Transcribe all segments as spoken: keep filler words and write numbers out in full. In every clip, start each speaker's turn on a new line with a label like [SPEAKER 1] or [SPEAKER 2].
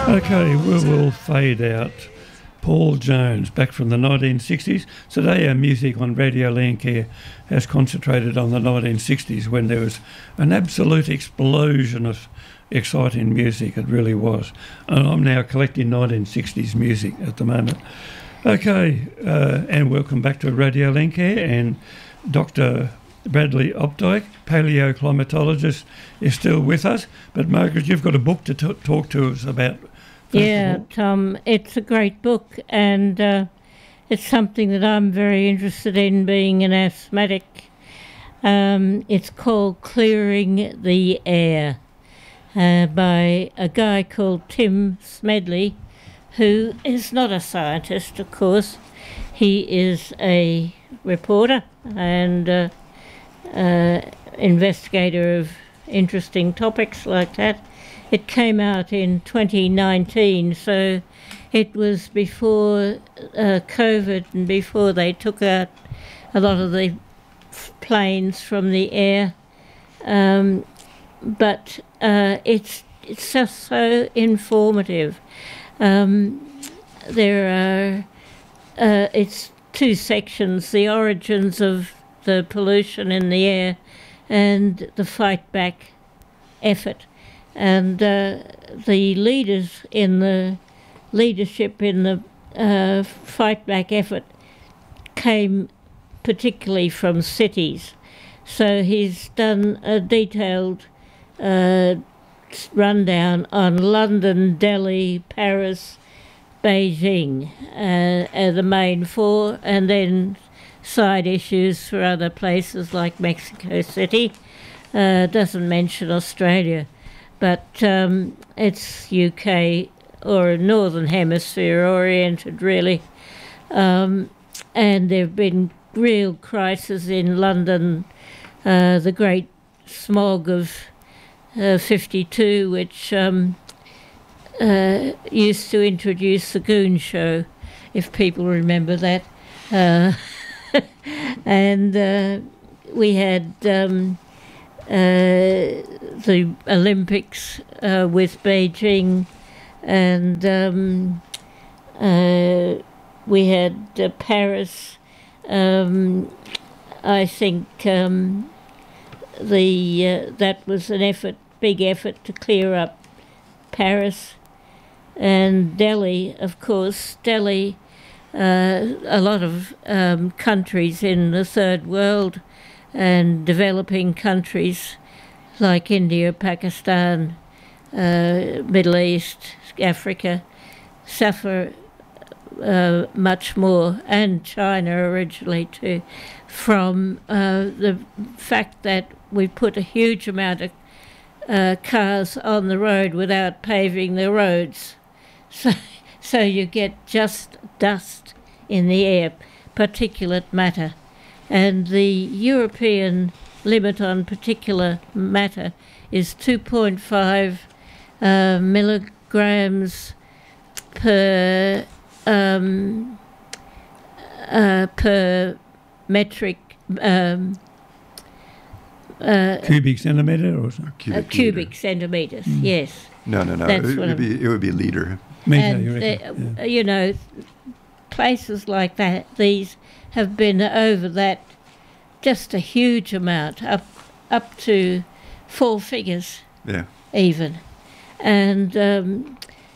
[SPEAKER 1] Okay, we will fade out Paul Jones back from the nineteen sixties. Today our music on Radio Landcare has concentrated on the nineteen sixties when there was an absolute explosion of exciting music. It really was. And I'm now collecting nineteen sixties music at the moment. Okay, uh, and welcome back to Radio Landcare, and Doctor Bradley Opdyke, paleoclimatologist, is still with us. But Margaret, you've got a book to t- talk to us about.
[SPEAKER 2] Yeah, Tom, it's a great book, and uh, it's something that I'm very interested in, being an asthmatic. Um, it's called Clearing the Air, uh, by a guy called Tim Smedley, who is not a scientist, of course. He is a reporter and uh, uh, investigator of interesting topics like that. It came out in twenty nineteen, so it was before uh, COVID and before they took out a lot of the f- planes from the air. Um, but uh, it's it's just so informative. Um, there are uh, it's two sections: the origins of the pollution in the air and the fight back effort. And uh, the leaders in the leadership in the uh, fight back effort came particularly from cities. So he's done a detailed uh, rundown on London, Delhi, Paris, Beijing, uh, are the main four, and then side issues for other places like Mexico City. Uh, doesn't mention Australia. But um, it's U K or Northern Hemisphere oriented, really. Um, and there have been real crises in London, uh, the great smog of uh, fifty-two, which um, uh, used to introduce the Goon Show, if people remember that. Uh, and uh, we had... Um, Uh, the Olympics uh, with Beijing, and um, uh, we had uh, Paris. Um, I think um, the uh, that was an effort, big effort to clear up Paris, and Delhi, of course. Delhi, uh, a lot of um, countries in the third world and developing countries like India, Pakistan, uh, Middle East, Africa, suffer uh, much more, and China originally too, from uh, the fact that we put a huge amount of uh, cars on the road without paving the roads. So, so you get just dust in the air, particulate matter. And the European limit on particulate matter is two point five uh, milligrams per um, uh, per metric um, uh,
[SPEAKER 1] cubic centimetre or something?
[SPEAKER 2] Cubic, uh, cubic centimetres. Mm. Yes.
[SPEAKER 3] No, no, no.
[SPEAKER 2] That's
[SPEAKER 3] it,
[SPEAKER 2] what
[SPEAKER 3] would be, it would be liter.
[SPEAKER 2] And you, the, yeah. you know, places like that, these have been over that, just a huge amount, up up to four figures,
[SPEAKER 3] yeah,
[SPEAKER 2] even, and um,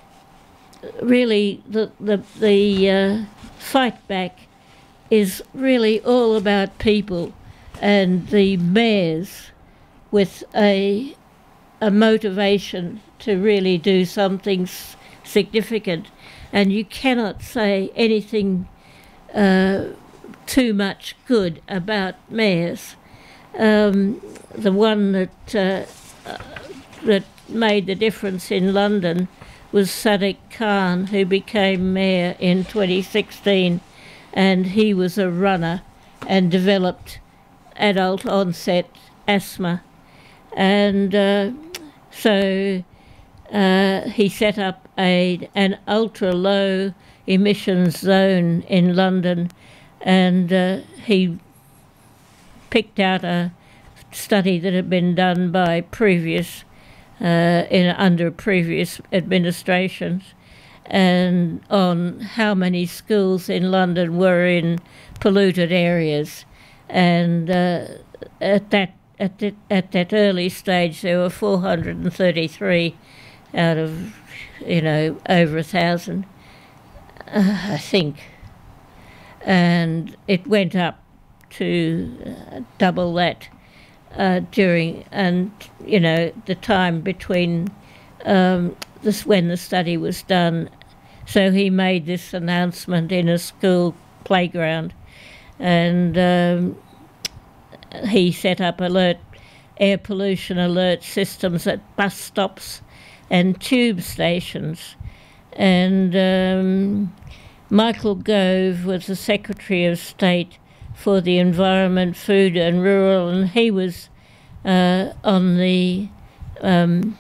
[SPEAKER 2] really the the the uh, fight back is really all about people and the mayors with a a motivation to really do something s- significant, and you cannot say anything Uh, too much good about mayors. Um, the one that uh, uh, that made the difference in London was Sadiq Khan, who became mayor in twenty sixteen, and he was a runner and developed adult onset asthma, and uh, so uh, he set up a an ultra low emissions zone in London. And uh, he picked out a study that had been done by previous uh, in under previous administrations, and on how many schools in London were in polluted areas, and uh, at that at that, at that early stage there were four hundred thirty-three out of, you know, over a thousand, uh, I think, and it went up to uh, double that uh, during, and you know, the time between um, this when the study was done. So he made this announcement in a school playground, and um, he set up alert air pollution alert systems at bus stops and tube stations. And um, Michael Gove was the Secretary of State for the Environment, Food and Rural, and he was uh, on the um,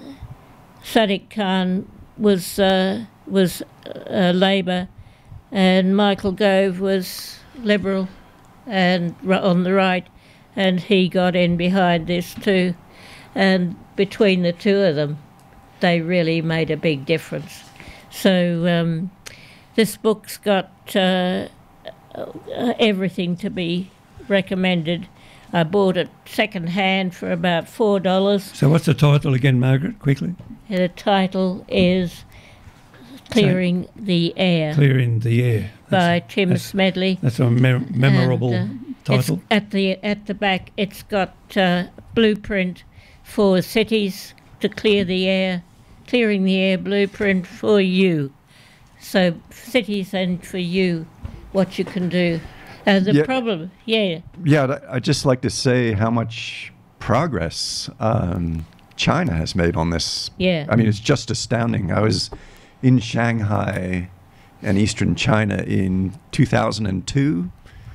[SPEAKER 2] Sadiq Khan was uh, was uh, Labour, and Michael Gove was Liberal and on the right, and he got in behind this too, and between the two of them they really made a big difference. So um, this book's got uh, everything to be recommended. I bought it second hand for about four dollars.
[SPEAKER 1] So what's the title again, Margaret, quickly?
[SPEAKER 2] The title is Clearing the Air.
[SPEAKER 1] Clearing the Air.
[SPEAKER 2] By
[SPEAKER 1] That's,
[SPEAKER 2] Tim
[SPEAKER 1] that's,
[SPEAKER 2] Smedley.
[SPEAKER 1] That's a me- memorable
[SPEAKER 2] and, uh,
[SPEAKER 1] title.
[SPEAKER 2] It's at the at the back, it's got uh, blueprint for cities to clear the air, clearing the air blueprint for you. So cities and for you, what you can do. Uh, the
[SPEAKER 3] Yeah.
[SPEAKER 2] problem, yeah,
[SPEAKER 3] Yeah, I'd just like to say how much progress um, China has made on this.
[SPEAKER 2] yeah.
[SPEAKER 3] I mean, it's just astounding. I was in Shanghai and Eastern China in two thousand two,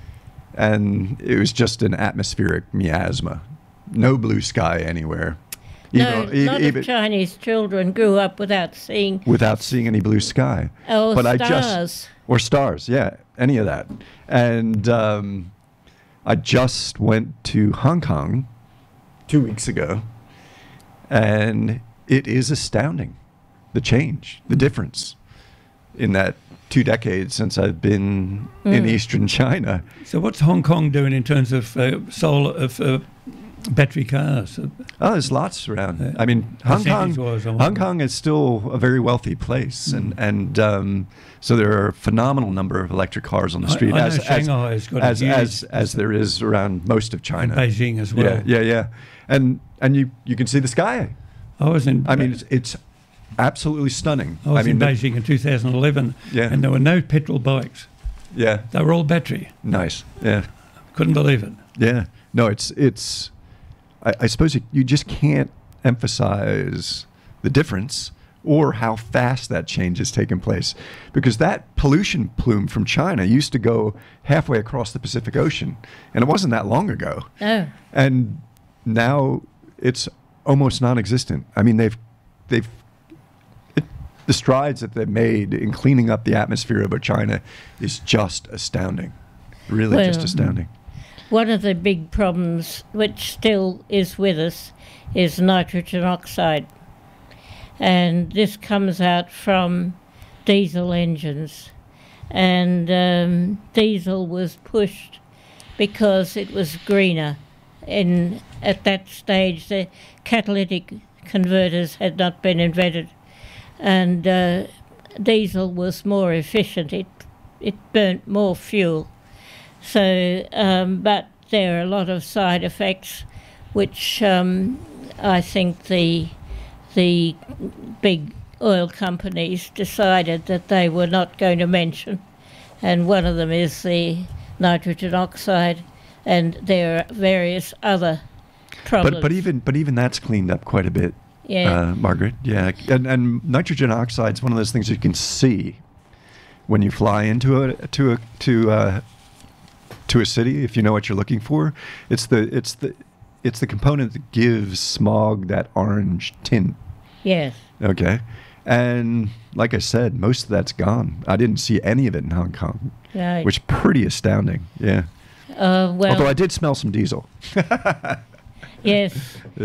[SPEAKER 3] and it was just an atmospheric miasma. No blue sky anywhere.
[SPEAKER 2] No,
[SPEAKER 3] Even- e-
[SPEAKER 2] a lot
[SPEAKER 3] even
[SPEAKER 2] of Chinese children grew up without seeing
[SPEAKER 3] without seeing any blue sky.
[SPEAKER 2] oh,
[SPEAKER 3] But I
[SPEAKER 2] stars.
[SPEAKER 3] just- Or stars, yeah, any of that. And um, I just went to Hong Kong two weeks ago, and it is astounding, the change, the difference in that two decades since I've been in
[SPEAKER 2] Mm.
[SPEAKER 3] Eastern China.
[SPEAKER 1] So what's Hong Kong doing in terms of uh, solar, of uh, battery cars?
[SPEAKER 3] Oh, there's lots around.
[SPEAKER 1] Yeah.
[SPEAKER 3] I mean, Hong Kong,
[SPEAKER 1] Percentage-wise, I
[SPEAKER 3] Hong
[SPEAKER 1] wonder.
[SPEAKER 3] Kong is still a very wealthy place, and and um, so there are a phenomenal number of electric cars on the
[SPEAKER 1] I-
[SPEAKER 3] street,
[SPEAKER 1] I know
[SPEAKER 3] as,
[SPEAKER 1] Shanghai has
[SPEAKER 3] as,
[SPEAKER 1] got
[SPEAKER 3] as,
[SPEAKER 1] a huge-
[SPEAKER 3] as as there is around most of
[SPEAKER 1] and
[SPEAKER 3] China.
[SPEAKER 1] Beijing as well.
[SPEAKER 3] Yeah, yeah, yeah, and and you you can see the sky.
[SPEAKER 1] I was in.
[SPEAKER 3] I mean, it's, it's absolutely stunning.
[SPEAKER 1] I was
[SPEAKER 3] mean,
[SPEAKER 1] in
[SPEAKER 3] the-
[SPEAKER 1] Beijing in two thousand eleven,
[SPEAKER 3] Yeah.
[SPEAKER 1] and there were no petrol bikes.
[SPEAKER 3] yeah,
[SPEAKER 1] They were all battery.
[SPEAKER 3] nice. Yeah,
[SPEAKER 1] Couldn't believe it.
[SPEAKER 3] yeah. No, it's it's. I, I suppose you, you just can't emphasize the difference or how fast that change has taken place, because that pollution plume from China used to go halfway across the Pacific Ocean, and it wasn't that long ago.
[SPEAKER 2] Oh,
[SPEAKER 3] And now it's almost non-existent. I mean, they've they've it, the strides that they've made in cleaning up the atmosphere over China is just astounding. Really, just
[SPEAKER 2] Well,
[SPEAKER 3] astounding.
[SPEAKER 2] one of the big problems, which still is with us, is nitrogen oxide. And this comes out from diesel engines. And um, diesel was pushed because it was greener. In, at that stage, the catalytic converters had not been invented. And uh, diesel was more efficient. It, it burnt more fuel. So, um, but there are a lot of side effects, which um, I think the the big oil companies decided that they were not going to mention, and one of them is the nitrogen oxide, and there are various other problems.
[SPEAKER 3] But but even but even that's cleaned up quite a bit,
[SPEAKER 2] yeah,
[SPEAKER 3] uh, Margaret. Yeah, and and nitrogen oxide is one of those things you can see when you fly into a to a to a, to a city. If you know what you're looking for, it's the it's the it's the component that gives smog that orange tint.
[SPEAKER 2] yes,
[SPEAKER 3] Okay, and like I said, most of that's gone. I didn't see any of it in Hong Kong,
[SPEAKER 2] right.
[SPEAKER 3] which is pretty astounding. Yeah.
[SPEAKER 2] uh, well,
[SPEAKER 3] Although I did smell some diesel.
[SPEAKER 2] yes.
[SPEAKER 3] Yeah.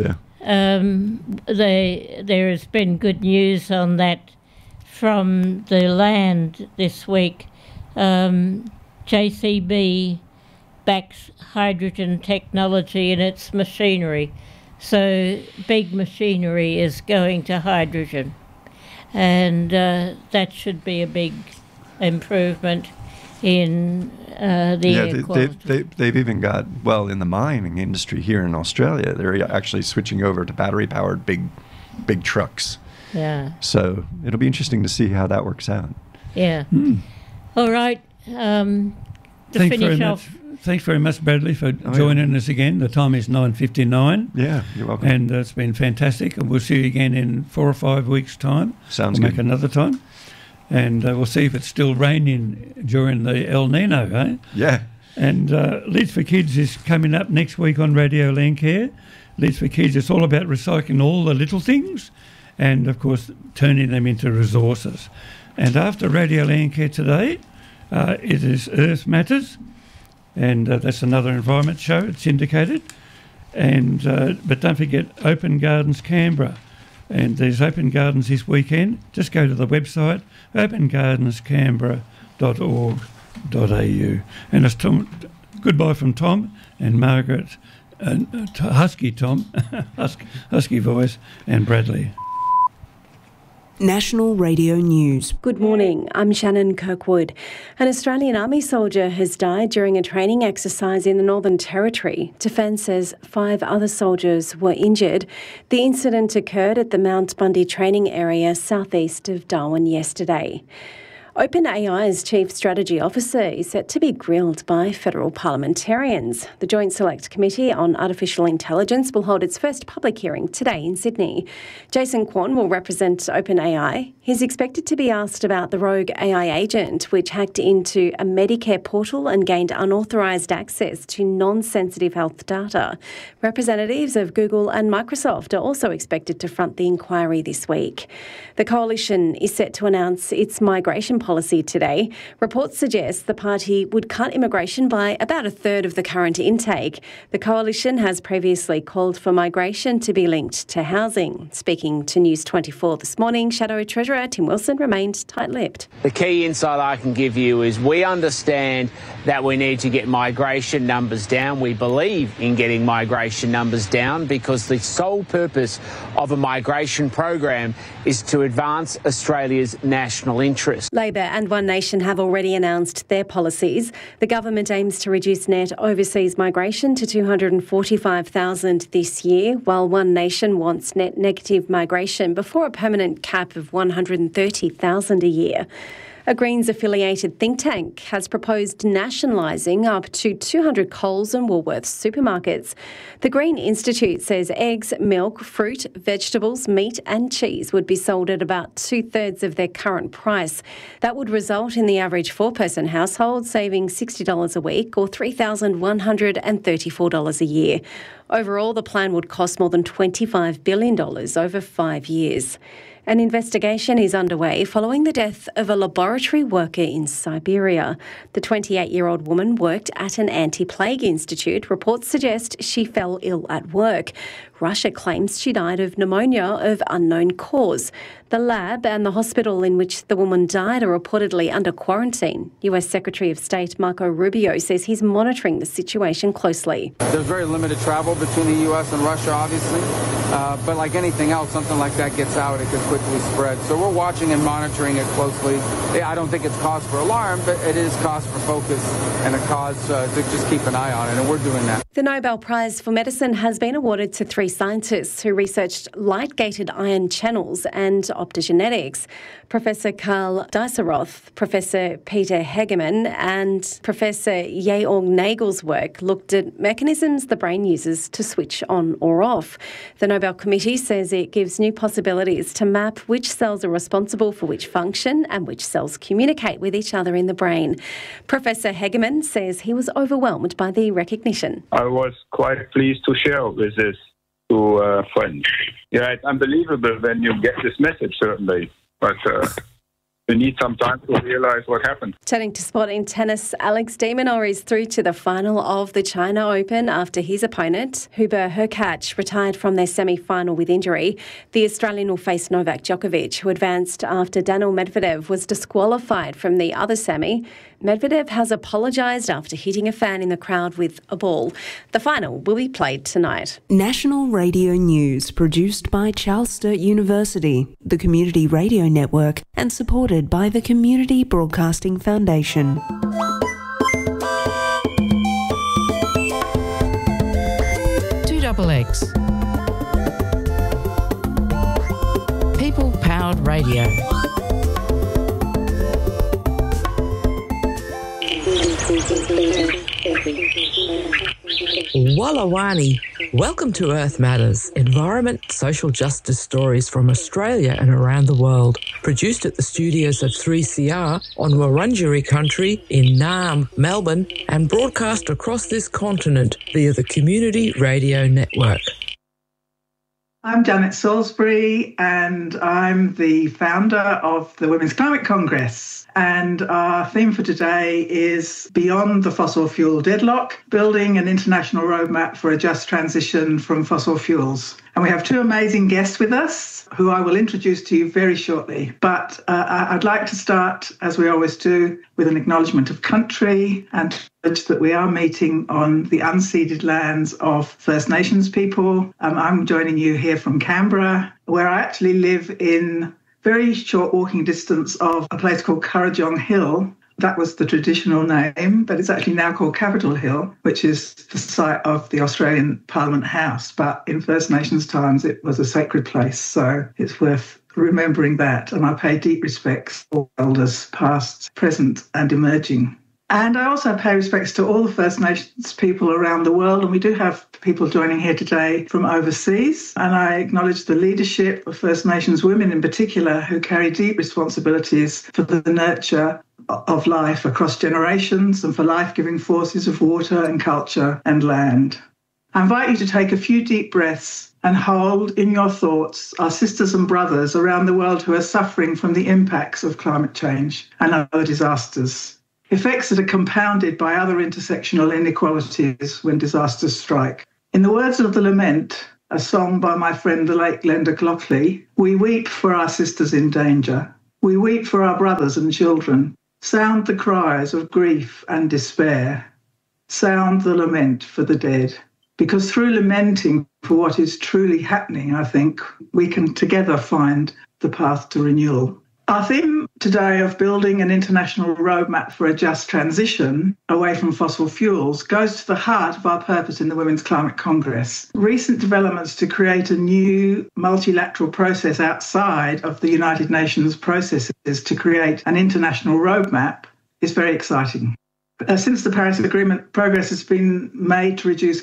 [SPEAKER 2] um, they, there has been good news on that from the land this week. Um, J C B backs hydrogen technology in its machinery. So big machinery is going to hydrogen. And uh, that should be a big improvement in uh, the
[SPEAKER 3] yeah,
[SPEAKER 2] air
[SPEAKER 3] they,
[SPEAKER 2] quality.
[SPEAKER 3] they, they, they've even got, well, in the mining industry here in Australia, they're actually switching over to battery-powered big, big trucks.
[SPEAKER 2] Yeah.
[SPEAKER 3] So it'll be interesting to see how that works out.
[SPEAKER 2] Yeah.
[SPEAKER 3] Mm.
[SPEAKER 2] All right. Um, to
[SPEAKER 1] Thanks
[SPEAKER 2] finish
[SPEAKER 1] very
[SPEAKER 2] off.
[SPEAKER 1] much. Thanks very much, Bradley, for
[SPEAKER 3] Oh,
[SPEAKER 1] joining
[SPEAKER 3] yeah.
[SPEAKER 1] us again. The time is nine fifty-nine.
[SPEAKER 3] Yeah, you're welcome.
[SPEAKER 1] And uh, it's been fantastic. And we'll see you again in four or five weeks' time.
[SPEAKER 3] Sounds
[SPEAKER 1] we'll
[SPEAKER 3] good.
[SPEAKER 1] make another time. And uh, we'll see if it's still raining during the El Nino, eh?
[SPEAKER 3] Yeah.
[SPEAKER 1] And uh, Leads for Kids is coming up next week on Radio Landcare. Leads for Kids, it's all about recycling all the little things and, of course, turning them into resources. And after Radio Landcare today, uh, it is Earth Matters, and uh, that's another environment show. It's syndicated. And uh, but don't forget Open Gardens Canberra. And there's Open Gardens this weekend. Just go to the website, open gardens canberra dot org dot a u. And it's Tom, goodbye from Tom and Margaret, uh, Husky Tom, Husky, Husky voice, and Bradley.
[SPEAKER 4] National Radio News.
[SPEAKER 5] Good morning, I'm Shannon Kirkwood. An Australian Army soldier has died during a training exercise in the Northern Territory. Defence says five other soldiers were injured. The incident occurred at the Mount Bundy training area southeast of Darwin yesterday. OpenAI's Chief Strategy Officer is set to be grilled by federal parliamentarians. The Joint Select Committee on Artificial Intelligence will hold its first public hearing today in Sydney. Jason Kwon will represent OpenAI. He's expected to be asked about the rogue A I agent, which hacked into a Medicare portal and gained unauthorised access to non-sensitive health data. Representatives of Google and Microsoft are also expected to front the inquiry this week. The coalition is set to announce its migration policy today. Reports suggest the party would cut immigration by about a third of the current intake. The coalition has previously called for migration to be linked to housing. Speaking to News twenty-four this morning, Shadow Treasurer Tim Wilson remained tight-lipped.
[SPEAKER 6] The key insight I can give you is we understand that we need to get migration numbers down. We believe in getting migration numbers down because the sole purpose of a migration program is to advance Australia's national interest.
[SPEAKER 5] Labor and One Nation have already announced their policies. The government aims to reduce net overseas migration to two hundred forty-five thousand this year, while One Nation wants net negative migration before a permanent cap of one hundred thirty thousand a year. A Greens-affiliated think tank has proposed nationalising up to two hundred Coles and Woolworths supermarkets. The Green Institute says eggs, milk, fruit, vegetables, meat and cheese would be sold at about two-thirds of their current price. That would result in the average four-person household saving sixty dollars a week or three thousand one hundred thirty-four dollars a year. Overall, the plan would cost more than twenty-five billion dollars over five years. An investigation is underway following the death of a laboratory worker in Siberia. The twenty-eight-year-old woman worked at an anti-plague institute. Reports suggest she fell ill at work. Russia claims she died of pneumonia of unknown cause. The lab and the hospital in which the woman died are reportedly under quarantine. U S Secretary of State Marco Rubio says he's monitoring the situation closely.
[SPEAKER 7] There's very limited travel between the U S and Russia, obviously. Uh, but like anything else, something like that gets out, it could quickly spread. So we're watching and monitoring it closely. I don't think it's cause for alarm, but it is cause for focus and a cause uh, to just keep an eye on it, and we're doing that.
[SPEAKER 5] The Nobel Prize for Medicine has been awarded to three scientists who researched light-gated ion channels and optogenetics. Professor Karl Dieseroth, Professor Peter Hegemann and Professor Georg Nagel's work looked at mechanisms the brain uses to switch on or off. The Nobel Committee says it gives new possibilities to map which cells are responsible for which function and which cells communicate with each other in the brain. Professor Hegemann says he was overwhelmed by the recognition.
[SPEAKER 8] I was quite pleased to share with this to uh, friends. Yeah, it's unbelievable when you get this message, certainly. But uh, we need some time to realize what happened.
[SPEAKER 5] Turning to sport in tennis, Alex de Minaur is through to the final of the China Open after his opponent, Hubert Hurkacz, retired from their semi-final with injury. The Australian will face Novak Djokovic, who advanced after Daniil Medvedev was disqualified from the other semi. Medvedev has apologised after hitting a fan in the crowd with a ball. The final will be played tonight.
[SPEAKER 4] National Radio News, produced by Charles Sturt University, the Community Radio Network, and supported by the Community Broadcasting Foundation.
[SPEAKER 9] Two double X. People-powered radio. Wallawani. Welcome to Earth Matters, environment, social justice stories from Australia and around the world. Produced at the studios of three C R on Wurundjeri country in Naarm, Melbourne, and broadcast across this continent via the Community Radio Network.
[SPEAKER 10] I'm Janet Salisbury, and I'm the founder of the Women's Climate Congress. And our theme for today is Beyond the Fossil Fuel Deadlock, Building an International Roadmap for a Just Transition from Fossil Fuels. And we have two amazing guests with us, who I will introduce to you very shortly. But uh, I'd like to start, as we always do, with an acknowledgement of country and that we are meeting on the unceded lands of First Nations people. Um, I'm joining you here from Canberra, where I actually live in very short walking distance of a place called Kurrajong Hill. That was the traditional name, but it's actually now called Capitol Hill, which is the site of the Australian Parliament House. But in First Nations times, it was a sacred place, so it's worth remembering that. And I pay deep respects to all elders, past, present, and emerging. And I also pay respects to all the First Nations people around the world, and we do have people joining here today from overseas. And I acknowledge the leadership of First Nations women in particular, who carry deep responsibilities for the nurture of life across generations and for life-giving forces of water and culture and land. I invite you to take a few deep breaths and hold in your thoughts our sisters and brothers around the world who are suffering from the impacts of climate change and other disasters. Effects that are compounded by other intersectional inequalities when disasters strike. In the words of The Lament, a song by my friend the late Glenda Glockley, we weep for our sisters in danger. We weep for our brothers and children. Sound the cries of grief and despair. Sound the lament for the dead. Because through lamenting for what is truly happening, I think, we can together find the path to renewal. Our theme today of building an international roadmap for a just transition away from fossil fuels goes to the heart of our purpose in the Women's Climate Congress. Recent developments to create a new multilateral process outside of the United Nations processes to create an international roadmap is very exciting. Uh, since the Paris Agreement, progress has been made to reduce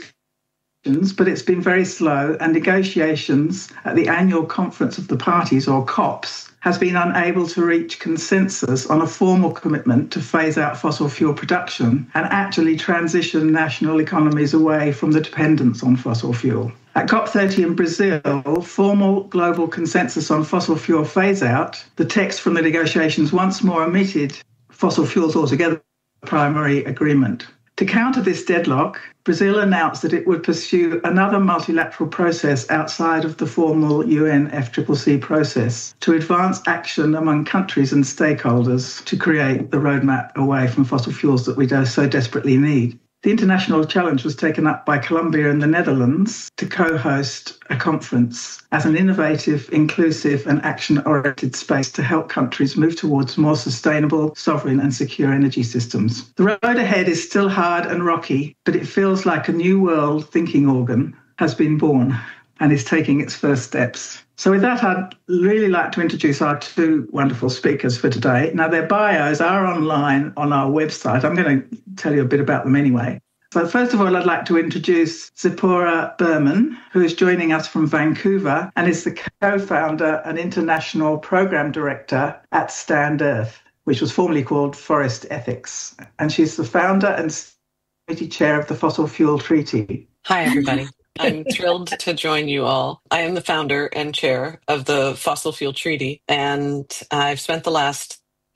[SPEAKER 10] but it's been very slow, and negotiations at the annual Conference of the Parties, or COPs, has been unable to reach consensus on a formal commitment to phase out fossil fuel production and actually transition national economies away from the dependence on fossil fuel. At COP thirty in Brazil, formal global consensus on fossil fuel phase-out, the text from the negotiations once more omitted fossil fuels altogether from the primary agreement. To counter this deadlock, Brazil announced that it would pursue another multilateral process outside of the formal U N F C C C process to advance action among countries and stakeholders to create the roadmap away from fossil fuels that we so desperately need. The international challenge was taken up by Colombia and the Netherlands to co-host a conference as an innovative, inclusive and action-oriented space to help countries move towards more sustainable, sovereign and secure energy systems. The road ahead is still hard and rocky, but it feels like a new world thinking organ has been born and is taking its first steps. So with that, I'd really like to introduce our two wonderful speakers for today. Now, their bios are online on our website. I'm going to tell you a bit about them anyway. So first of all, I'd like to introduce Zipporah Berman, who is joining us from Vancouver and is the co-founder and international program director at Stand Earth, which was formerly called Forest Ethics. And she's the founder and committee chair of the Fossil Fuel Treaty.
[SPEAKER 11] Hi, everybody. I'm thrilled to join you all. I am the founder and chair of the Fossil Fuel Treaty, and I've spent the last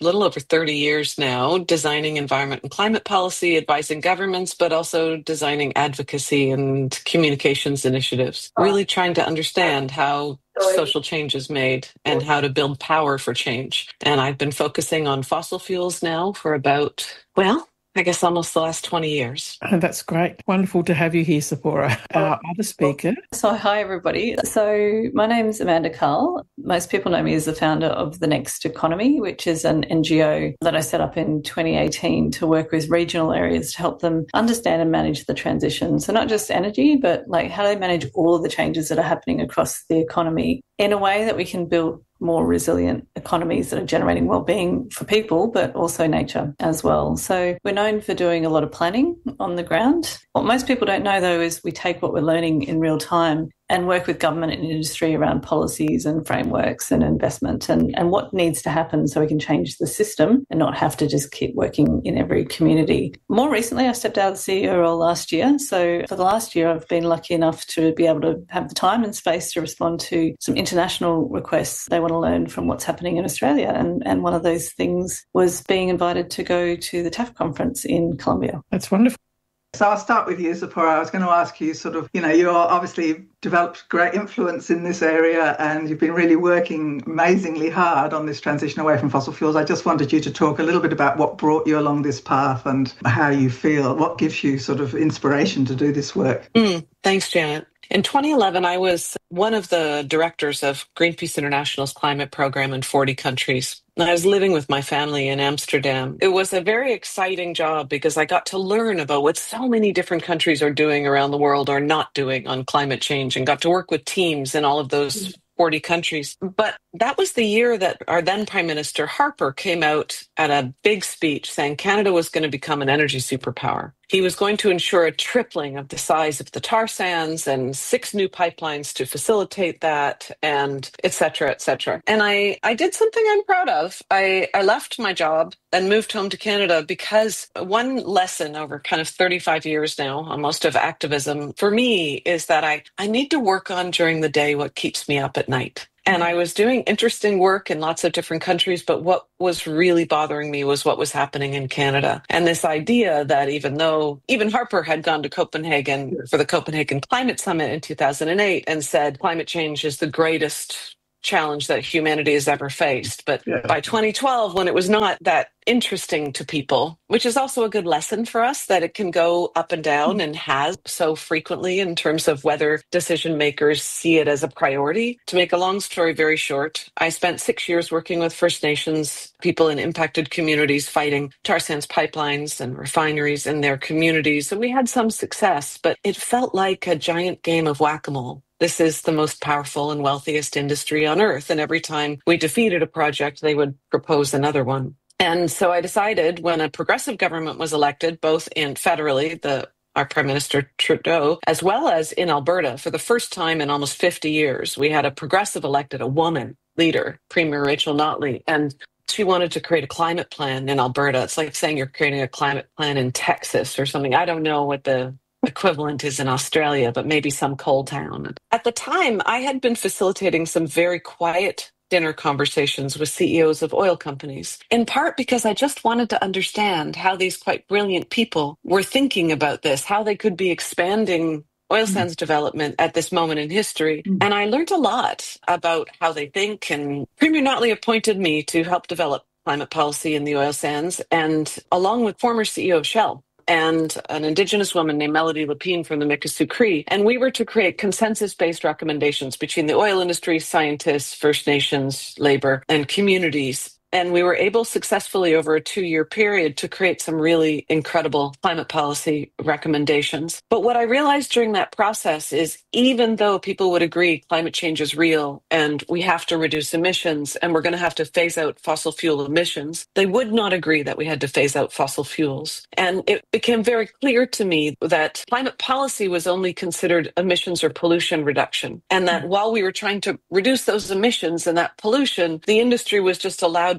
[SPEAKER 11] little over thirty years now, designing environment and climate policy, advising governments, but also designing advocacy and communications initiatives, really trying to understand how social change is made and how to build power for change. And I've been focusing on fossil fuels now for about, well, I guess almost the last twenty years.
[SPEAKER 12] Oh, that's great. Wonderful to have you here, Sephora. Our other speaker.
[SPEAKER 13] So, hi, everybody. So, my name is Amanda Carl. Most people know me as the founder of The Next Economy, which is an N G O that I set up in twenty eighteen to work with regional areas to help them understand and manage the transition. So, not just energy, but like how do they manage all of the changes that are happening across the economy in a way that we can build more resilient economies that are generating well-being for people, but also nature as well. So we're known for doing a lot of planning on the ground. What most people don't know, though, is we take what we're learning in real time and work with government and industry around policies and frameworks and investment and, and what needs to happen so we can change the system and not have to just keep working in every community. More recently, I stepped out of the C E O role last year. So for the last year, I've been lucky enough to be able to have the time and space to respond to some international requests. They want to learn from what's happening in Australia. And, and one of those things was being invited to go to the T A F conference in Colombia.
[SPEAKER 12] That's wonderful.
[SPEAKER 10] So I'll start with you, Sephora. I was going to ask you sort of, you know, you're obviously developed great influence in this area and you've been really working amazingly hard on this transition away from fossil fuels. I just wanted you to talk a little bit about what brought you along this path and how you feel, what gives you sort of inspiration to do this work.
[SPEAKER 11] Mm, thanks, Janet. In twenty eleven, I was one of the directors of Greenpeace International's climate program in forty countries. I was living with my family in Amsterdam. It was a very exciting job because I got to learn about what so many different countries are doing around the world or not doing on climate change and got to work with teams in all of those forty countries. But that was the year that our then Prime Minister Harper came out at a big speech saying Canada was going to become an energy superpower. He was going to ensure a tripling of the size of the tar sands and six new pipelines to facilitate that, and et cetera, et cetera. And I, I did something I'm proud of. I, I left my job and moved home to Canada because one lesson over kind of thirty-five years now, almost of activism, for me is that I, I need to work on during the day what keeps me up at night. And I was doing interesting work in lots of different countries, but what was really bothering me was what was happening in Canada. And this idea that even though even Harper had gone to Copenhagen for the Copenhagen Climate Summit in two thousand eight and said climate change is the greatest challenge that humanity has ever faced. But yeah. By twenty twelve, when it was not that interesting to people, which is also a good lesson for us, that it can go up and down and has so frequently in terms of whether decision makers see it as a priority. To make a long story very short, I spent six years working with First Nations people in impacted communities fighting tar sands pipelines and refineries in their communities. And we had some success, but it felt like a giant game of whack-a-mole. This is the most powerful and wealthiest industry on earth. And every time we defeated a project, they would propose another one. And so I decided when a progressive government was elected, both in federally, the our Prime Minister Trudeau, as well as in Alberta, for the first time in almost fifty years, we had a progressive elected, a woman leader, Premier Rachel Notley. And she wanted to create a climate plan in Alberta. It's like saying you're creating a climate plan in Texas or something. I don't know what the equivalent is in Australia, but maybe some coal town. At the time, I had been facilitating some very quiet dinner conversations with C E Os of oil companies, in part because I just wanted to understand how these quite brilliant people were thinking about this, how they could be expanding oil sands mm-hmm. development at this moment in history. Mm-hmm. And I learned a lot about how they think, and Premier Notley appointed me to help develop climate policy in the oil sands, and along with former C E O of Shell, and an Indigenous woman named Melody Lapine from the Mikisew Cree. And we were to create consensus-based recommendations between the oil industry, scientists, First Nations, labor, and communities. And we were able successfully over a two-year period to create some really incredible climate policy recommendations. But what I realized during that process is even though people would agree climate change is real and we have to reduce emissions and we're going to have to phase out fossil fuel emissions, they would not agree that we had to phase out fossil fuels. And it became very clear to me that climate policy was only considered emissions or pollution reduction. And that while we were trying to reduce those emissions and that pollution, the industry was just allowed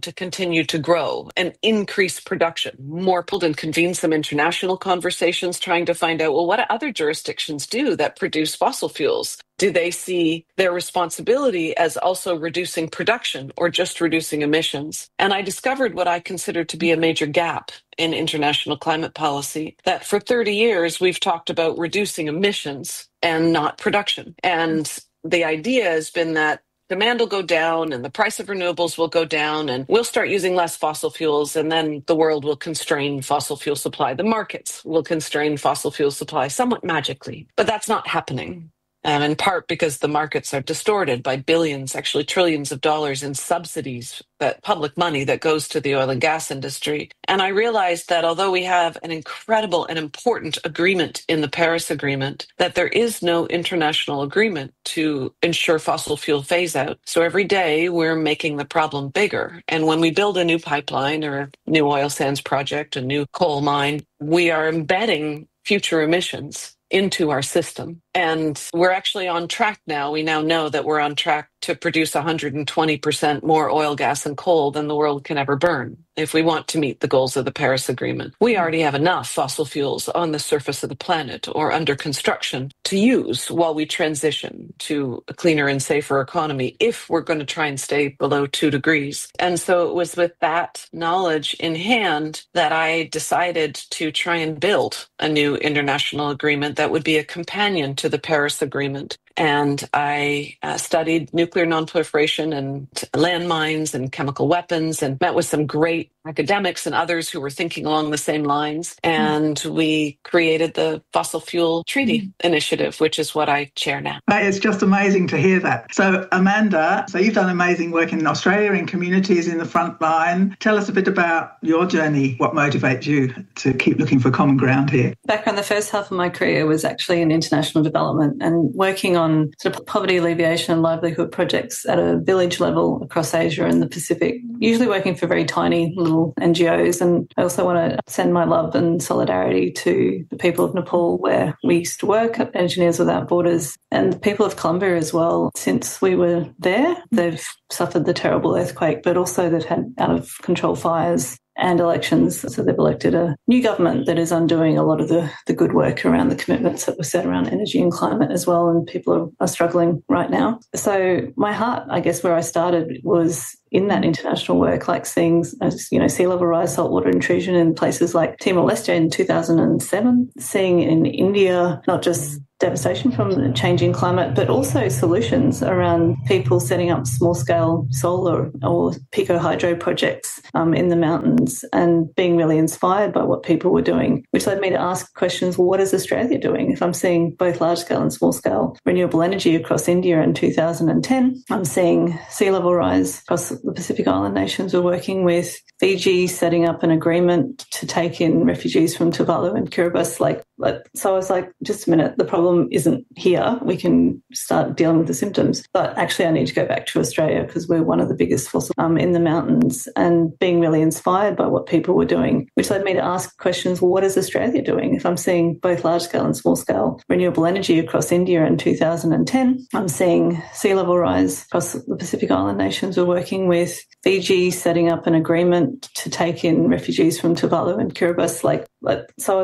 [SPEAKER 11] to continue to grow and increase production. More pulled and convened some international conversations trying to find out, well, what do other jurisdictions do that produce fossil fuels? Do they see their responsibility as also reducing production or just reducing emissions? And I discovered what I consider to be a major gap in international climate policy, that for thirty years, we've talked about reducing emissions and not production. And the idea has been that demand will go down and the price of renewables will go down and we'll start using less fossil fuels, and then the world will constrain fossil fuel supply. The markets will constrain fossil fuel supply somewhat magically, but that's not happening. Um, in part because the markets are distorted by billions, actually trillions of dollars in subsidies, that public money that goes to the oil and gas industry. And I realized that although we have an incredible and important agreement in the Paris Agreement, that there is no international agreement to ensure fossil fuel phase out. So every day we're making the problem bigger. And when we build a new pipeline or a new oil sands project, a new coal mine, we are embedding future emissions into our system. And we're actually on track now. We now know that we're on track to produce one hundred twenty percent more oil, gas, and coal than the world can ever burn if we want to meet the goals of the Paris Agreement. We already have enough fossil fuels on the surface of the planet or under construction to use while we transition to a cleaner and safer economy if we're going to try and stay below two degrees. And so it was with that knowledge in hand that I decided to try and build a new international agreement that would be a companion to the Paris Agreement. And I uh, studied nuclear nonproliferation and landmines and chemical weapons and met with some great academics and others who were thinking along the same lines. And mm. we created the Fossil Fuel Treaty mm. Initiative, which is what I chair now.
[SPEAKER 10] It's just amazing to hear that. So, Amanda, so you've done amazing work in Australia in communities in the front line. Tell us a bit about your journey, what motivates you to keep looking for common ground here.
[SPEAKER 13] Background, the first half of my career was actually in international development and working on sort of poverty alleviation and livelihood projects at a village level across Asia and the Pacific, usually working for very tiny little N G Os. And I also want to send my love and solidarity to the people of Nepal where we used to work at Engineers Without Borders, and the people of Colombia as well. Since we were there, they've suffered the terrible earthquake, but also they've had out-of-control fires and elections. So they've elected a new government that is undoing a lot of the, the good work around the commitments that were set around energy and climate as well, and people are, are struggling right now. So my heart, I guess, where I started was in that international work, like seeing, you know, sea level rise, saltwater intrusion in places like Timor-Leste in two thousand seven, seeing in India not just devastation from the changing climate, but also solutions around people setting up small-scale solar or pico-hydro projects um, in the mountains, and being really inspired by what people were doing, which led me to ask questions, well, what is Australia doing? If I'm seeing both large-scale and small-scale renewable energy across India in two thousand ten, I'm seeing sea level rise across the Pacific Island nations. We're working with Fiji setting up an agreement to take in refugees from Tuvalu and Kiribati. Like, so I was like, just a minute, the problem isn't here. We can start dealing with the symptoms. But actually, I need to go back to Australia because we're one of the biggest fossil um, in the mountains, and being really inspired by what people were doing, which led me to ask questions, well, what is Australia doing? If I'm seeing both large-scale and small-scale renewable energy across India in two thousand ten, I'm seeing sea level rise across the Pacific Island nations. We're working with Fiji setting up an agreement to take in refugees from Tuvalu and Kiribati. Like, so I was